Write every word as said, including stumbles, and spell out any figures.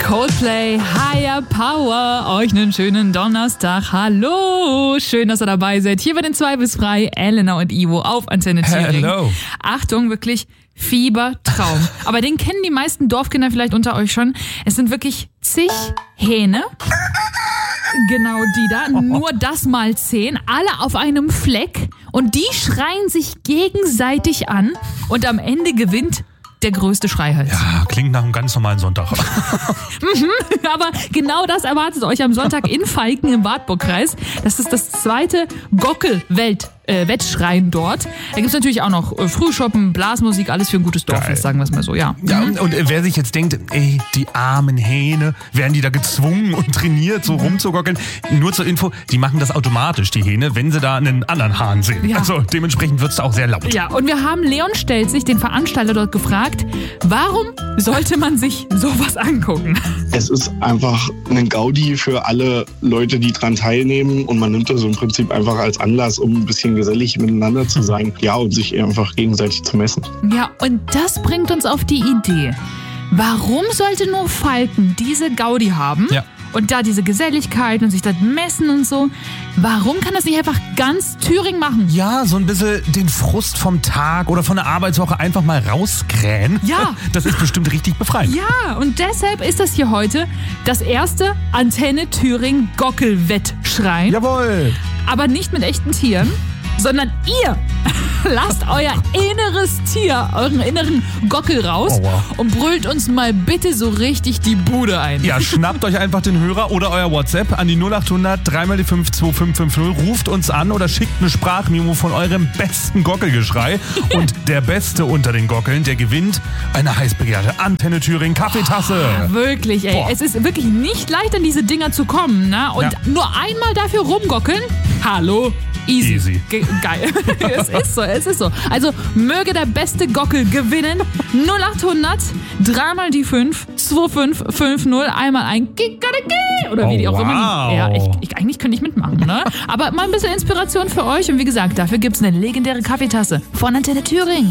Coldplay, Higher Power. Euch einen schönen Donnerstag. Hallo, schön, dass ihr dabei seid. Hier bei den zwei bis frei, Elena und Ivo auf Antenne Thüringen. Hello. Achtung, wirklich Fiebertraum. Aber den kennen die meisten Dorfkinder vielleicht unter euch schon. Es sind wirklich zig Hähne. Genau die da, nur das mal zehn, alle auf einem Fleck und die schreien sich gegenseitig an und am Ende gewinnt der größte Schreihals. Ja, klingt nach einem ganz normalen Sonntag. mhm, aber genau das erwartet euch am Sonntag in Falken im Wartburgkreis. Das ist das zweite Gockel-Welt. Äh, Wettschreien dort. Da gibt's natürlich auch noch äh, Frühschoppen, Blasmusik, alles für ein gutes Dorffest, sagen wir es mal so, ja. Ja, und, und wer sich jetzt denkt, ey, die armen Hähne, werden die da gezwungen und trainiert, so rumzugockeln? Nur zur Info, die machen das automatisch, die Hähne, wenn sie da einen anderen Hahn sehen. Ja. Also dementsprechend wird's da auch sehr laut. Ja, und wir haben Leon Stelzig, den Veranstalter, dort gefragt, warum sollte man sich sowas angucken? Es ist einfach ein Gaudi für alle Leute, die dran teilnehmen und man nimmt das im Prinzip einfach als Anlass, um ein bisschen gesellig miteinander zu sein, ja, und sich einfach gegenseitig zu messen. Ja, und das bringt uns auf die Idee. Warum sollte nur Falken diese Gaudi haben? Ja. Und da diese Geselligkeit und sich das messen und so. Warum kann das nicht einfach ganz Thüringen machen? Ja, so ein bisschen den Frust vom Tag oder von der Arbeitswoche einfach mal rauskrähen. Ja. Das ist bestimmt richtig befreiend. Ja, und deshalb ist das hier heute das erste Antenne Thüringen Gockel-Wettschreien. Jawohl. Aber nicht mit echten Tieren, sondern ihr lasst euer inneres Tier, euren inneren Gockel raus Oh, wow. und brüllt uns mal bitte so richtig die Bude ein. Ja, schnappt euch einfach den Hörer oder euer WhatsApp an die null acht hundert drei mal die fünf zwei fünf fünf null, ruft uns an oder schickt eine Sprachmemo von eurem besten Gockelgeschrei. Und der Beste unter den Gockeln, der gewinnt eine heiß begehrte Antenne Thüringen Kaffeetasse. Oh, wirklich, ey. Boah. Es ist wirklich nicht leicht, an diese Dinger zu kommen, ne? Und Ja. nur einmal dafür rumgockeln, hallo, easy. Easy. Ge- geil. Es ist so, es ist so. Also möge der beste Gockel gewinnen. null acht hundert drei mal die fünf zwei fünf fünf null, einmal ein Kikadeki oder wie Oh, die auch wow. immer. Ja, ich, ich, eigentlich könnte ich mitmachen, ne? Aber mal ein bisschen Inspiration für euch und wie gesagt, dafür gibt's eine legendäre Kaffeetasse von Antenne Thüringen.